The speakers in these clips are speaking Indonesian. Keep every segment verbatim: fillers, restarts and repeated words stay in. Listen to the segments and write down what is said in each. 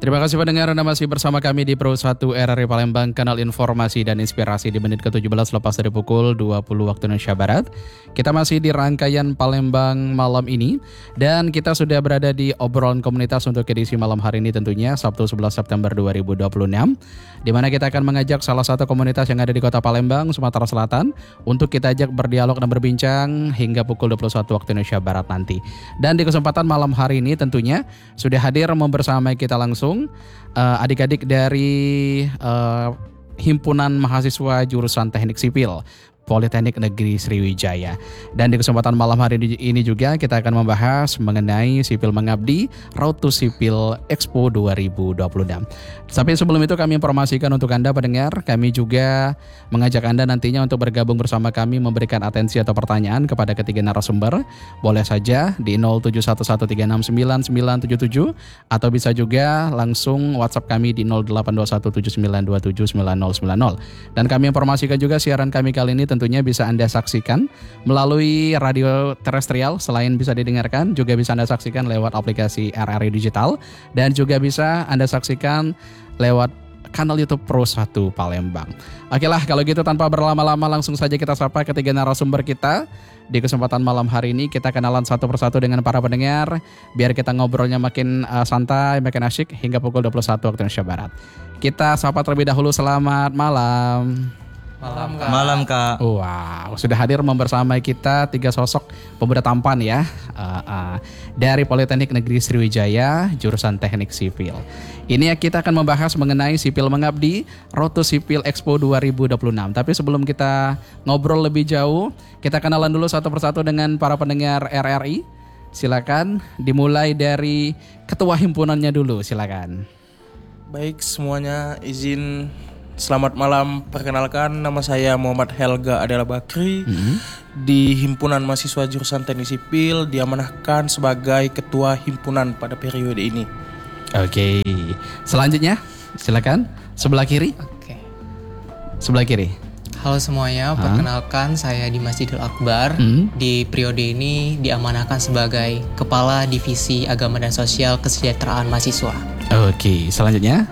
Terima kasih pendengar, Anda masih bersama kami di Pro satu R R I Palembang, kanal informasi dan inspirasi di menit ke tujuh belas lepas dari pukul dua puluh waktu Indonesia Barat. Kita masih di rangkaian Palembang malam ini dan kita sudah berada di obrolan komunitas untuk edisi malam hari ini tentunya Sabtu sebelas September dua ribu dua puluh enam, di mana kita akan mengajak salah satu komunitas yang ada di Kota Palembang, Sumatera Selatan untuk kita ajak berdialog dan berbincang hingga pukul dua puluh satu waktu Indonesia Barat nanti. Dan di kesempatan malam hari ini tentunya sudah hadir membersamai kita langsung Uh, adik-adik dari uh, Himpunan Mahasiswa Jurusan Teknik Sipil Politeknik Negeri Sriwijaya. Dan di kesempatan malam hari ini juga kita akan membahas mengenai Sipil Mengabdi Road to Sipil Expo dua ribu dua puluh enam. Tapi sebelum itu kami informasikan untuk Anda pendengar, kami juga mengajak Anda nantinya untuk bergabung bersama kami memberikan atensi atau pertanyaan kepada ketiga narasumber. Boleh saja di nol tujuh satu satu tiga enam sembilan sembilan tujuh tujuh atau bisa juga langsung WhatsApp kami di nol delapan dua satu tujuh sembilan dua tujuh sembilan nol sembilan nol. Dan kami informasikan juga siaran kami kali ini tentunya bisa Anda saksikan melalui radio terestrial, selain bisa didengarkan juga bisa Anda saksikan lewat aplikasi R R I Digital dan juga bisa Anda saksikan lewat kanal YouTube Pro satu Palembang. Oke lah, kalau gitu tanpa berlama-lama langsung saja kita sapa ketiga narasumber kita. Di kesempatan malam hari ini kita kenalan satu persatu dengan para pendengar biar kita ngobrolnya makin uh, santai, makin asyik hingga pukul dua puluh satu waktu Indonesia Barat. Kita sapa terlebih dahulu, selamat malam. Malam Kak. Malam Kak. Wow, sudah hadir membersamai kita tiga sosok pemuda tampan ya, uh, uh, dari Politeknik Negeri Sriwijaya, jurusan Teknik Sipil. Ini ya, kita akan membahas mengenai Sipil Mengabdi Road to Sipil Expo dua ribu dua puluh enam. Tapi sebelum kita ngobrol lebih jauh, kita kenalan dulu satu persatu dengan para pendengar R R I. Silakan dimulai dari ketua himpunannya dulu, silakan. Baik, semuanya izin selamat malam. Perkenalkan, nama saya Muhammad Helga Adela Bakri. Mm-hmm. Di Himpunan Mahasiswa Jurusan Teknik Sipil diamanahkan sebagai ketua himpunan pada periode ini. Oke, selanjutnya silakan sebelah kiri. Oke. Sebelah kiri. Halo semuanya, perkenalkan saya Dimas Didul Akbar. Mm-hmm. Di periode ini diamanahkan sebagai Kepala Divisi Agama dan Sosial Kesejahteraan Mahasiswa. Oke, selanjutnya.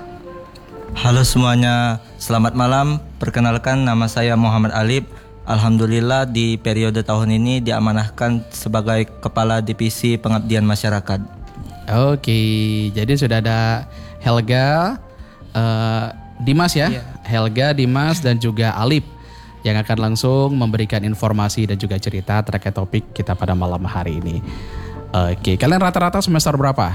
Halo semuanya, selamat malam. Perkenalkan, nama saya Muhammad Alif. Alhamdulillah di periode tahun ini diamanahkan sebagai Kepala Divisi Pengabdian Masyarakat. Oke, jadi sudah ada Helga, uh, Dimas ya, yeah. Helga, Dimas dan juga Alif yang akan langsung memberikan informasi dan juga cerita terkait topik kita pada malam hari ini. Oke, kalian rata-rata semester berapa?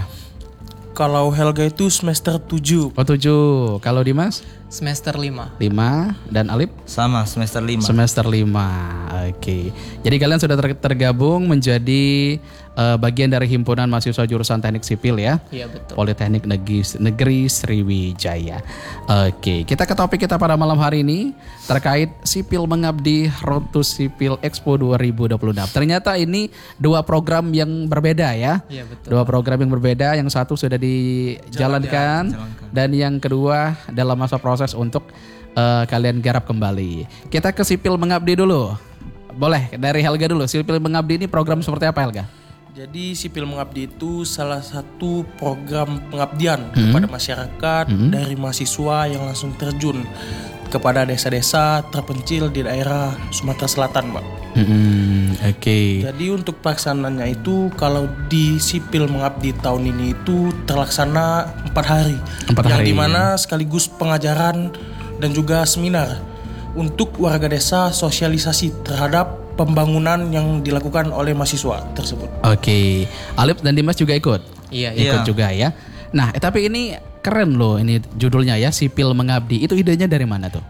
Kalau Helga itu semester tujuh. Oh tujuh. Kalau Dimas? Semester lima. lima. Dan Alif? Sama, semester lima. Semester lima. Oke. Jadi kalian sudah ter- tergabung menjadi uh, bagian dari Himpunan Mahasiswa Jurusan Teknik Sipil ya? Iya betul. Politeknik Negeri, Negeri Sriwijaya. Oke. Kita ke topik kita pada malam hari ini terkait Sipil Mengabdi Road to Sipil Expo dua ribu dua puluh enam. Ternyata ini dua program yang berbeda ya? Iya betul. Dua program yang berbeda. Yang satu sudah dijalankan Jalan, dan yang kedua dalam masa proses untuk uh, kalian garap kembali. Kita ke Sipil Mengabdi dulu. Boleh dari Helga dulu. Sipil Mengabdi ini program seperti apa, Helga? Jadi Sipil Mengabdi itu salah satu program pengabdian hmm. kepada masyarakat hmm. dari mahasiswa yang langsung terjun kepada desa-desa terpencil di daerah Sumatera Selatan, Pak. Hmm, Oke. Okay. Jadi untuk pelaksanaannya itu kalau di Sipil Mengabdi tahun ini itu terlaksana empat hari, empat yang hari. dimana sekaligus pengajaran dan juga seminar untuk warga desa, sosialisasi terhadap pembangunan yang dilakukan oleh mahasiswa tersebut. Oke, okay. Alif dan Dimas juga ikut. Iya, ikut iya. juga ya. Nah, eh, tapi ini keren loh, ini judulnya ya, Sipil Mengabdi. Itu idenya dari mana tuh?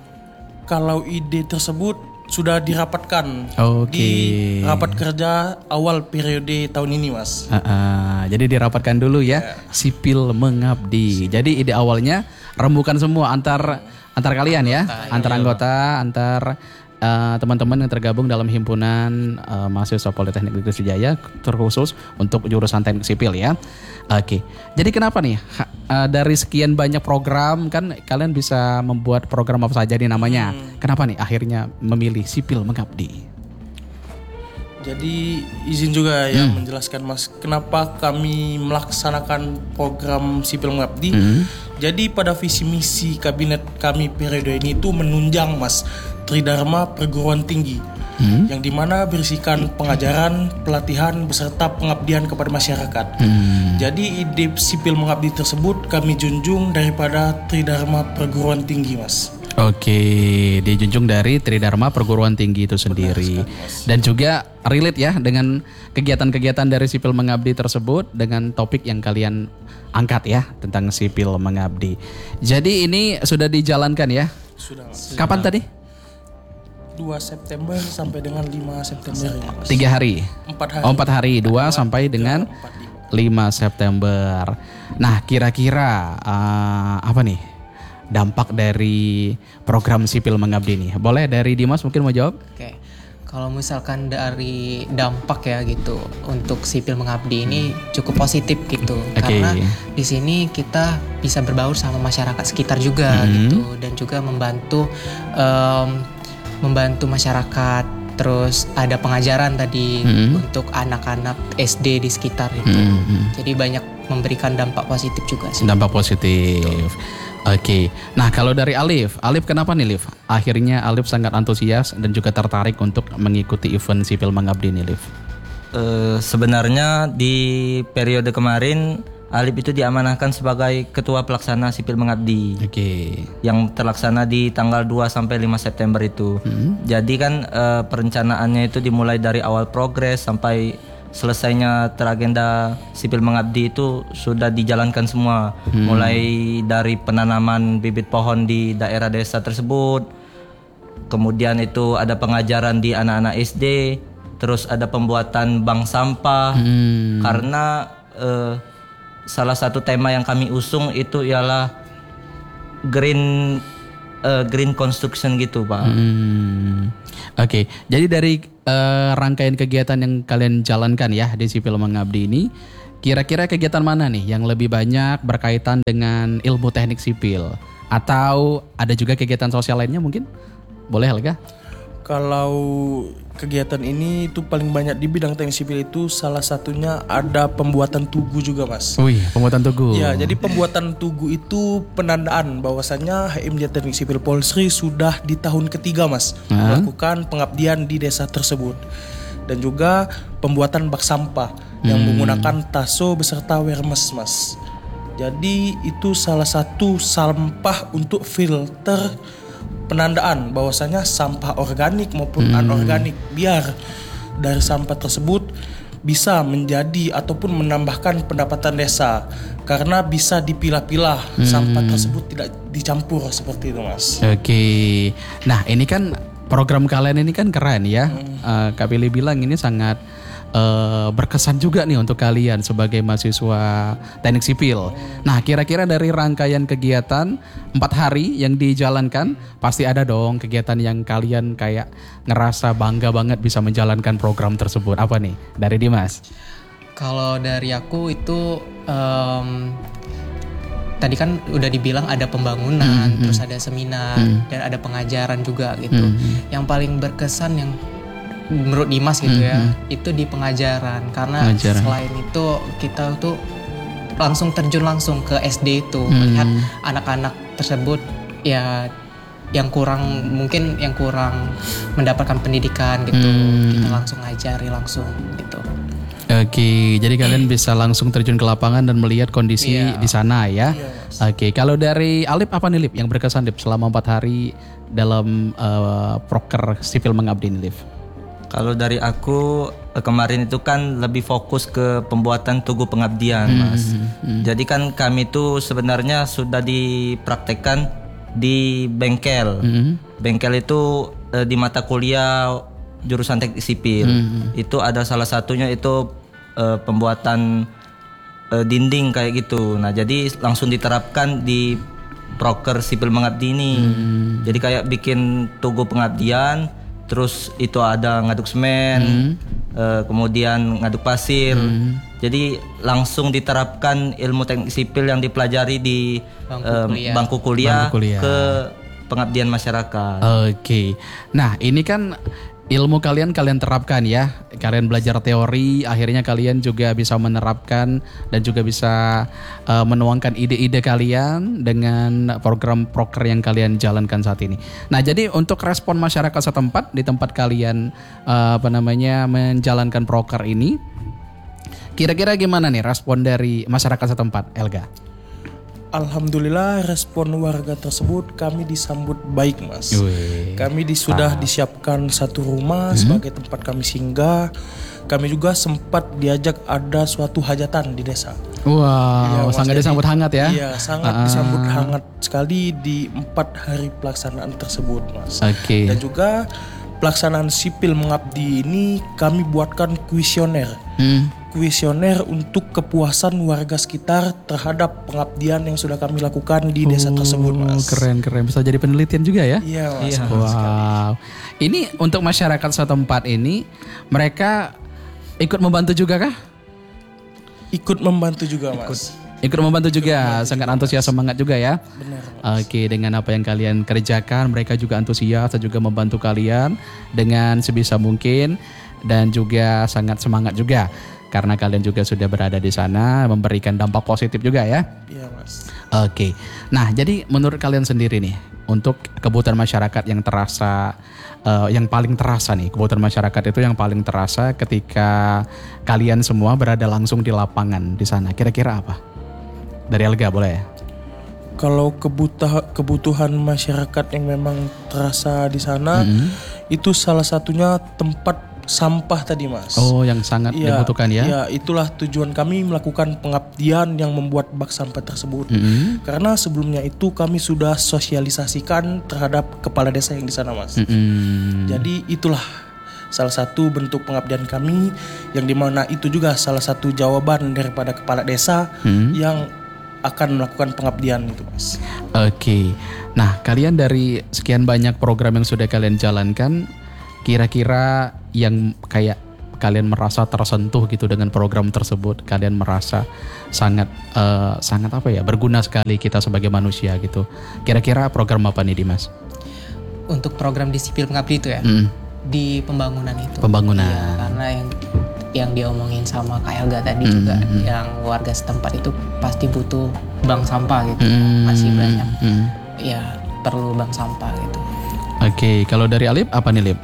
Kalau ide tersebut sudah dirapatkan okay. di rapat kerja awal periode tahun ini, Mas. Uh, uh, jadi dirapatkan dulu ya, yeah. Sipil Mengabdi. Sipil. Jadi ide awalnya rembukan semua antar antar kalian ya, anggota, antar iya, anggota, antar uh, teman-teman yang tergabung dalam himpunan uh, mahasiswa Politeknik Negeri Sriwijaya terkhusus untuk jurusan teknik sipil ya. Oke, okay. Jadi kenapa nih ha, uh, dari sekian banyak program kan kalian bisa membuat program apa saja nih namanya. Hmm. Kenapa nih akhirnya memilih Sipil Mengabdi? Jadi izin juga yang hmm. menjelaskan Mas, kenapa kami melaksanakan program sipil mengabdi. Hmm. Jadi pada visi misi kabinet kami periode ini itu menunjang Mas Tridharma Perguruan Tinggi, hmm. yang dimana berisikan pengajaran, pelatihan beserta pengabdian kepada masyarakat. Hmm. Jadi ide sipil mengabdi tersebut kami junjung daripada Tridharma Perguruan Tinggi Mas. Oke, dijunjung dari Tridharma Perguruan Tinggi itu sendiri. Sekali, dan juga relate ya dengan kegiatan-kegiatan dari sipil mengabdi tersebut dengan topik yang kalian angkat ya tentang sipil mengabdi. Jadi ini sudah dijalankan ya? Sudah. Kapan sudah. Tadi? dua September sampai dengan lima September. Tiga hari? Empat hari. Oh, empat hari, dua sampai dengan lima September. Nah, kira-kira uh, apa nih dampak dari program sipil mengabdi ini? Boleh dari Dimas mungkin mau jawab? Oke, kalau misalkan dari dampak ya gitu untuk sipil mengabdi ini cukup positif gitu, okay. Karena di sini kita bisa berbaur sama masyarakat sekitar juga mm-hmm. gitu, dan juga membantu um, membantu masyarakat. Terus ada pengajaran tadi mm-hmm. untuk anak-anak S D di sekitar itu, mm-hmm. jadi banyak memberikan dampak positif juga sih. Dampak positif. Oke, okay. Nah kalau dari Alif, Alif kenapa nih Alif? Akhirnya Alif sangat antusias dan juga tertarik untuk mengikuti event sipil mengabdi nih Alif. Uh, sebenarnya di periode kemarin Alif itu diamanahkan sebagai ketua pelaksana sipil mengabdi. Oke. Okay. Yang terlaksana di tanggal dua sampai lima September itu. Hmm. Jadi kan uh, perencanaannya itu dimulai dari awal progres sampai selesainya teragenda sipil mengabdi itu sudah dijalankan semua, hmm. mulai dari penanaman bibit pohon di daerah desa tersebut, kemudian itu ada pengajaran di anak-anak S D, terus ada pembuatan bank sampah, hmm. karena eh, salah satu tema yang kami usung itu ialah green uh, green construction gitu Pak. Hmm. Oke, okay. Jadi dari uh, rangkaian kegiatan yang kalian jalankan ya di sipil mengabdi ini, kira-kira kegiatan mana nih yang lebih banyak berkaitan dengan ilmu teknik sipil? Atau ada juga kegiatan sosial lainnya mungkin? Boleh Helga? Kalau kegiatan ini itu paling banyak di bidang teknik sipil itu salah satunya ada pembuatan tugu juga Mas. Wih, pembuatan tugu. Ya, jadi pembuatan tugu itu penandaan bahwasannya H M J Teknik Sipil Polsri sudah di tahun ketiga Mas uh-huh. melakukan pengabdian di desa tersebut. Dan juga pembuatan bak sampah hmm. yang menggunakan taso beserta wermes Mas. Jadi itu salah satu sampah untuk filter penandaan bahwasanya sampah organik maupun hmm. anorganik, biar dari sampah tersebut bisa menjadi ataupun menambahkan pendapatan desa karena bisa dipilah-pilah, hmm. sampah tersebut tidak dicampur seperti itu Mas. Oke, nah ini kan program kalian ini kan keren ya, hmm. uh, Kak Billy bilang ini sangat Uh, berkesan juga nih untuk kalian sebagai mahasiswa teknik sipil. Nah, kira-kira dari rangkaian kegiatan empat hari yang dijalankan, pasti ada dong kegiatan yang kalian kayak ngerasa bangga banget bisa menjalankan program tersebut. Apa nih dari Dimas? Kalau dari aku itu um, tadi kan udah dibilang ada pembangunan, mm-hmm. terus ada seminar, mm-hmm. dan ada pengajaran juga gitu. Mm-hmm. Yang paling berkesan yang menurut Dimas gitu mm-hmm. ya, itu di pengajaran karena pengajaran. Selain itu kita tuh langsung terjun langsung ke S D itu mm-hmm. melihat anak-anak tersebut ya yang kurang mungkin yang kurang mendapatkan pendidikan gitu, mm-hmm. kita langsung ngajari langsung gitu. Oke, jadi kalian bisa langsung terjun ke lapangan dan melihat kondisi yeah. di sana ya. Yes. Oke, kalau dari Alip apa nih Lip yang berkesan Lip selama empat hari dalam uh, proker sipil mengabdi nih Lip? Kalau dari aku kemarin itu kan lebih fokus ke pembuatan tugu pengabdian Mas. Hmm, hmm. Jadi kan kami itu sebenarnya sudah dipraktekkan di bengkel. Hmm. Bengkel itu eh, di mata kuliah jurusan teknik sipil. Hmm. Itu ada salah satunya itu eh, pembuatan eh, dinding kayak gitu. Nah jadi langsung diterapkan di proker sipil mengabdi ini. Hmm. Jadi kayak bikin tugu pengabdian. Terus itu ada ngaduk semen, hmm. uh, kemudian ngaduk pasir. Hmm. Jadi langsung diterapkan ilmu teknik sipil yang dipelajari di bangku, uh, kuliah. bangku, kuliah, bangku kuliah ke pengabdian masyarakat. Oke, okay. Nah ini kan ilmu kalian kalian terapkan ya. Kalian belajar teori, akhirnya kalian juga bisa menerapkan dan juga bisa uh, menuangkan ide-ide kalian dengan program-proker yang kalian jalankan saat ini. Nah, jadi untuk respon masyarakat setempat di tempat kalian uh, apa namanya menjalankan proker ini, kira-kira gimana nih respon dari masyarakat setempat, Elga? Alhamdulillah respon warga tersebut kami disambut baik, Mas. Wih. Kami di, sudah Ah. disiapkan satu rumah sebagai tempat kami singgah. Kami juga sempat diajak ada suatu hajatan di desa. Wow, Iya, Mas. sangat Jadi, disambut hangat ya. Iya, sangat Ah. disambut hangat sekali di empat hari pelaksanaan tersebut, Mas. Oke. Dan juga pelaksanaan sipil mengabdi ini kami buatkan kuesioner. Hmm. Kuesioner untuk kepuasan warga sekitar terhadap pengabdian yang sudah kami lakukan di desa tersebut, Oh, Mas. keren keren, bisa jadi penelitian juga ya. Iya, Mas. Iya. Wow. Ini untuk masyarakat setempat ini, mereka ikut membantu juga kah? Ikut membantu juga, Mas. Ikut membantu juga, sangat antusias, semangat juga ya. Benar. Oke, dengan apa yang kalian kerjakan, mereka juga antusias dan juga membantu kalian dengan sebisa mungkin dan juga sangat semangat juga karena kalian juga sudah berada di sana memberikan dampak positif juga ya. Iya, Mas. Oke, nah jadi menurut kalian sendiri nih untuk kebutuhan masyarakat yang terasa, uh, yang paling terasa nih kebutuhan masyarakat itu yang paling terasa ketika kalian semua berada langsung di lapangan di sana. Kira-kira apa? Dari Elga boleh ya? Kalau kebutuhan kebutuhan masyarakat yang memang terasa di sana itu salah satunya tempat sampah tadi, Mas. Oh, yang sangat Iya, dibutuhkan ya? Iya, itulah tujuan kami melakukan pengabdian yang membuat bak sampah tersebut. Mm-mm. Karena sebelumnya itu kami sudah sosialisasikan terhadap kepala desa yang di sana, Mas. Mm-mm. Jadi itulah salah satu bentuk pengabdian kami yang dimana itu juga salah satu jawaban daripada kepala desa Mm. yang akan melakukan pengabdian itu, Mas. Oke, nah kalian dari sekian banyak program yang sudah kalian jalankan, kira-kira yang kayak kalian merasa tersentuh gitu dengan program tersebut, kalian merasa sangat eh, sangat apa ya berguna sekali kita sebagai manusia gitu. Kira-kira program apa nih Dimas? Untuk program di sipil pengabdi itu ya, Mm, di pembangunan itu. Pembangunan. Iya, karena yang yang diomongin sama Kak Elga tadi Mm, juga, mm. yang warga setempat itu pasti butuh bank sampah gitu. mm, Masih banyak mm. ya perlu bank sampah gitu. Oke, kalau dari Alip apa nih Lip?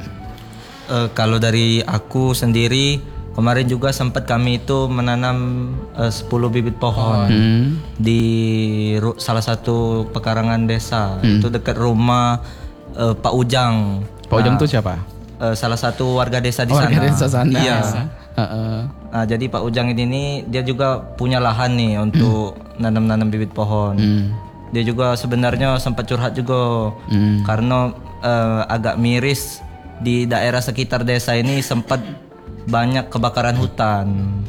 Eh, kalau dari aku sendiri kemarin juga sempat kami itu menanam eh, sepuluh bibit pohon Hmm. di ru- salah satu pekarangan desa itu dekat rumah eh, Pak Ujang. Pak Ujang tuh siapa? Eh, salah satu warga desa di Oh, sana. warga desa sana. Iya. Heeh. Nah, jadi Pak Ujang ini nih, dia juga punya lahan nih untuk nanam-nanam bibit pohon. Hmm. Dia juga sebenarnya sempat curhat juga Hmm. karena eh, agak miris di daerah sekitar desa ini sempat banyak kebakaran hutan.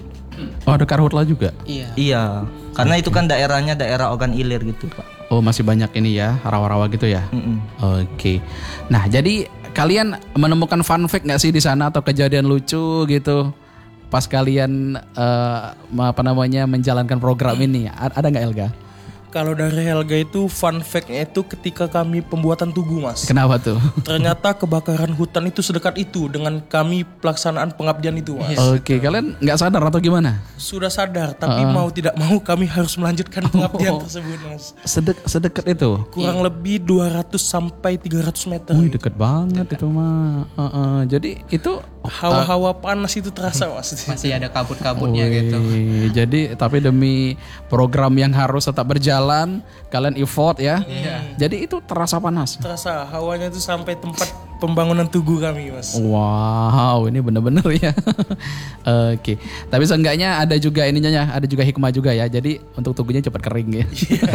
Oh, ada karhutla juga? Iya. Iya, karena itu kan daerahnya daerah Ogan Ilir gitu, Pak. Oh, masih banyak ini ya, rawa-rawa gitu ya? Mm-mm. Oke. Nah, jadi kalian menemukan fun fact nggak sih di sana atau kejadian lucu gitu pas kalian eh, apa namanya menjalankan program ini? A- Ada nggak Elga? Kalau dari Helga itu fun fact-nya itu ketika kami pembuatan tugu, Mas. Kenapa tuh? Ternyata kebakaran hutan itu sedekat itu dengan kami pelaksanaan pengabdian itu, Mas. Oke, kalian nggak sadar atau gimana? Sudah sadar, tapi mau tidak mau kami harus melanjutkan pengabdian tersebut, Mas. Sedek sedekat itu? Kurang lebih dua ratus sampai tiga ratus meter. Wih, deket banget itu mah. Heeh. Jadi itu Hawa-hawa panas itu terasa, Mas. Masih ada kabut-kabutnya Wih, gitu. Jadi tapi demi program yang harus tetap berjalan, kalian effort ya. Jadi itu terasa panas. Terasa hawanya itu sampai tempat pembangunan tugu kami, Mas. Wow, ini bener-bener ya. Oke, tapi seenggaknya ada juga ininya ya, ada juga hikmah juga ya. Jadi untuk tubuhnya cepat kering ya.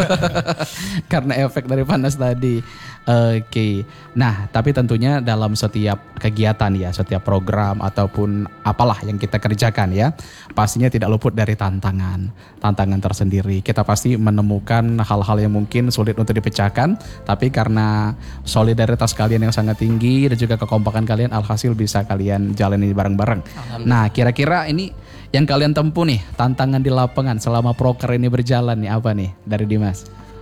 Karena efek dari panas tadi. Oke, nah tapi tentunya dalam setiap kegiatan ya, setiap program ataupun apalah yang kita kerjakan ya, pastinya tidak luput dari tantangan, tantangan tersendiri. Kita pasti menemukan hal-hal yang mungkin sulit untuk dipecahkan, tapi karena solidaritas kalian yang sangat tinggi dan juga kekompakan kalian, alhasil bisa kalian jalani bareng-bareng. Nah, kira-kira ini yang kalian tempuh nih, tantangan di lapangan selama proker ini berjalan nih apa nih dari Dimas?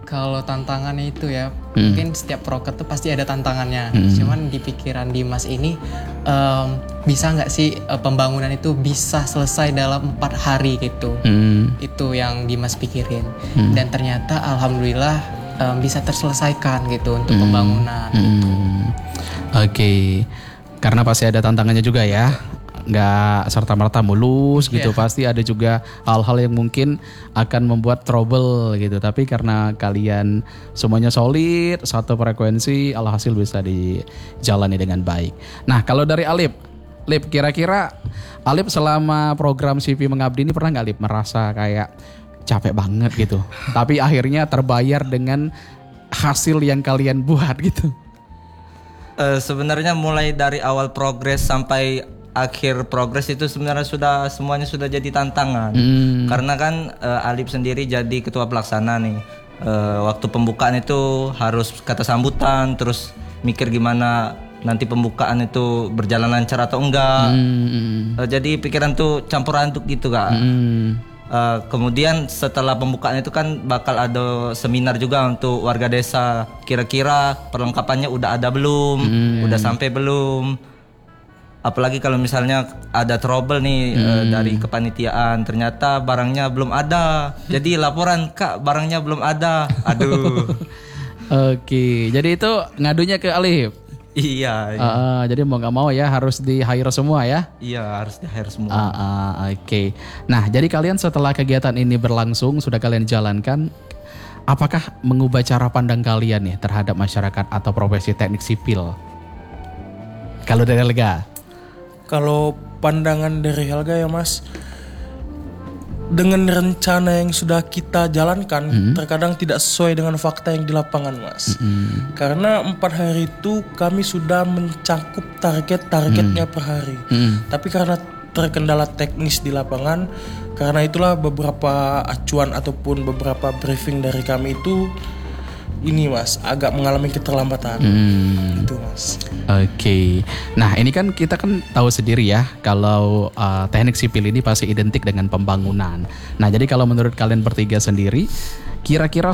Kalau tantangannya itu ya, Hmm. mungkin setiap proker tuh pasti ada tantangannya. Hmm. Cuman di pikiran Dimas ini em, bisa nggak sih eh, pembangunan itu bisa selesai dalam empat hari gitu? Hmm. Itu yang Dimas pikirin. Hmm. Dan ternyata alhamdulillah em, bisa terselesaikan gitu untuk Hmm. pembangunan. Hmm. Oke, karena pasti ada tantangannya juga ya, nggak serta-merta mulus gitu, Iya. pasti ada juga hal-hal yang mungkin akan membuat trouble gitu. Tapi karena kalian semuanya solid, satu frekuensi, alhasil bisa dijalani dengan baik. Nah, kalau dari Alip, Lip, kira-kira Alip selama program C V Mengabdi ini pernah nggak Lip merasa kayak capek banget gitu, tapi akhirnya terbayar dengan hasil yang kalian buat gitu? Eh, sebenarnya mulai dari awal progres sampai akhir progres itu sebenarnya sudah semuanya sudah jadi tantangan. Hmm. Karena kan eh, Alip sendiri jadi ketua pelaksana nih. Eh, waktu pembukaan itu harus kata sambutan, terus mikir gimana nanti pembukaan itu berjalan lancar atau enggak. Hmm. Eh, jadi pikiran tuh campur aduk gitu kak. Hmm. Eh, kemudian setelah pembukaan itu kan bakal ada seminar juga untuk warga desa. Kira-kira perlengkapannya udah ada belum? Udah sampai belum? Apalagi kalau misalnya ada trouble nih eh, dari kepanitiaan, ternyata barangnya belum ada. Jadi laporan, Kak, barangnya belum ada. Aduh. Oke, jadi itu ngadunya ke Alip. Iya, iya. Ah, ah, jadi mau nggak mau ya harus di hire semua ya. Iya, harus di-hire semua. Ah, ah, Oke. Nah, jadi kalian setelah kegiatan ini berlangsung sudah kalian jalankan, apakah mengubah cara pandang kalian nih terhadap masyarakat atau profesi teknik sipil? Kalau dari Lega? Kalau pandangan dari Helga ya Mas, dengan rencana yang sudah kita jalankan terkadang tidak sesuai dengan fakta yang di lapangan Mas. Karena empat hari itu kami sudah mencakup target-targetnya per hari. Tapi karena terkendala teknis di lapangan, karena itulah beberapa acuan ataupun beberapa briefing dari kami itu ini Mas agak mengalami keterlambatan. Hmm. Itu Mas. Oke, nah ini kan kita kan tahu sendiri ya kalau uh, teknik sipil ini pasti identik dengan pembangunan. Nah jadi kalau menurut kalian bertiga sendiri, kira-kira